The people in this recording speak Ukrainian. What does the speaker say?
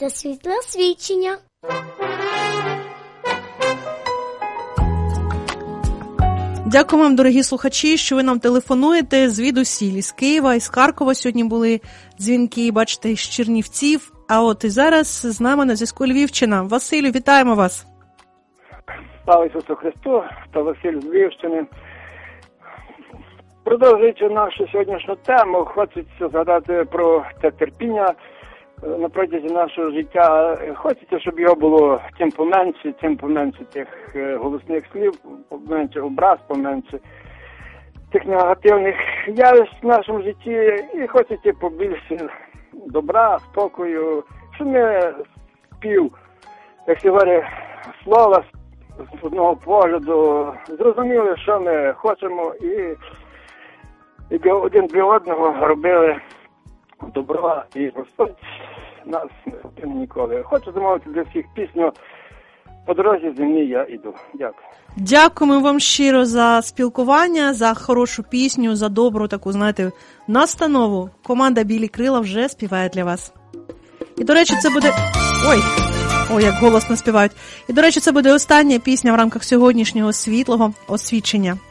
Це світле свідчення. Дякую вам, дорогі слухачі, що ви нам телефонуєте звідусіль, з Києва, із Харкова сьогодні були дзвінки, бачите, з Чернівців. А от і зараз з нами на зв'язку Львівщина. Василю, вітаємо вас. Слава Ісусу Христу, та Василь з Львівщини. Продовжуючи нашу сьогоднішню тему, хочеться згадати про те терпіння на протязі нашого життя. Хочеться, щоб його було тим поменше тих голосних слів, поменше образ, поменше тих негативних явищ в нашому житті. І хочеться побільше добра, спокою, щоб ми як се говорить, слова з одного погляду зрозуміли, що ми хочемо, і один для одного робили добро, і Господь нас не покине ніколи. Хочу замовити для всіх пісню «По дорозі землі я іду». Дякую. Дякуємо вам щиро за спілкування, за хорошу пісню, за добру таку, знаєте, настанову. Команда «Білі крила» вже співає для вас. І, до речі, це буде... Ой, як голосно співають. І, до речі, це буде остання пісня в рамках сьогоднішнього світлого освічення.